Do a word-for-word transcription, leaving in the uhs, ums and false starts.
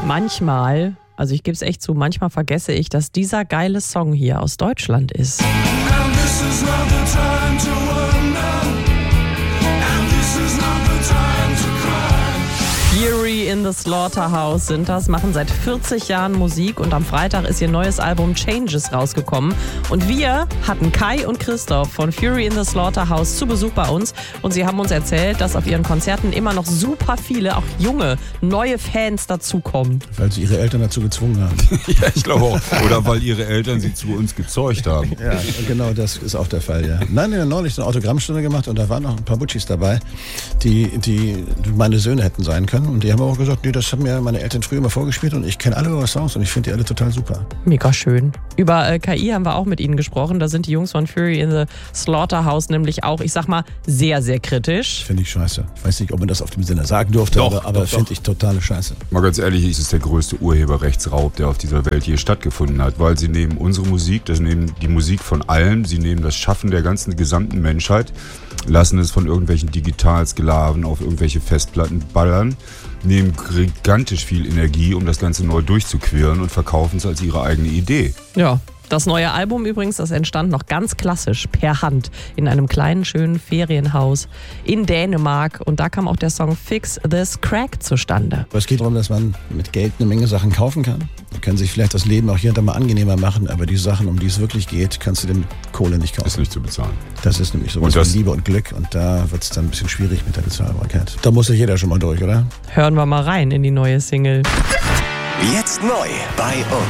Manchmal, also ich gebe es echt zu, manchmal vergesse ich, dass dieser geile Song hier aus Deutschland ist. Fury in the Slaughterhouse sind das, machen seit vierzig Jahren Musik und am Freitag ist ihr neues Album Changes rausgekommen. Und wir hatten Kai und Christoph von Fury in the Slaughterhouse zu Besuch bei uns und sie haben uns erzählt, dass auf ihren Konzerten immer noch super viele, auch junge, neue Fans dazukommen. Weil sie ihre Eltern dazu gezwungen haben. Ja, ich glaube auch. Oder weil ihre Eltern sie zu uns gezeugt haben. Ja, genau, das ist auch der Fall, ja. Nein, wir haben neulich eine Autogrammstunde gemacht und da waren noch ein paar Butchis dabei, die, die meine Söhne hätten sein können. Und die haben auch gesagt, nee, das haben mir meine Eltern früher immer vorgespielt und ich kenne alle eure Songs und ich finde die alle total super. Mega schön. Über äh, K I haben wir auch mit ihnen gesprochen. Da sind die Jungs von Fury in the Slaughterhouse nämlich auch, ich sag mal, sehr, sehr kritisch. Finde ich scheiße. Ich weiß nicht, ob man das auf dem Sender sagen durfte, doch, aber, aber finde ich totale Scheiße. Mal ganz ehrlich, es ist der größte Urheberrechtsraub, der auf dieser Welt je stattgefunden hat, weil sie nehmen unsere Musik, das nehmen die Musik von allen, sie nehmen das Schaffen der ganzen gesamten Menschheit, lassen es von irgendwelchen Digitalsklaven auf irgendwelche Festplatten ballern, nehmen gigantisch viel Energie, um das Ganze neu durchzuqueren und verkaufen es als ihre eigene Idee. Ja. Das neue Album übrigens, das entstand noch ganz klassisch per Hand in einem kleinen, schönen Ferienhaus in Dänemark. Und da kam auch der Song Fix This Crack zustande. Es geht darum, dass man mit Geld eine Menge Sachen kaufen kann. Man kann sich vielleicht das Leben auch hier und da mal angenehmer machen, aber die Sachen, um die es wirklich geht, kannst du dem Kohle nicht kaufen. Ist nicht zu bezahlen. Das ist nämlich sowas wie Liebe und Glück und da wird es dann ein bisschen schwierig mit der Bezahlbarkeit. Da muss sich jeder schon mal durch, oder? Hören wir mal rein in die neue Single. Jetzt neu bei uns.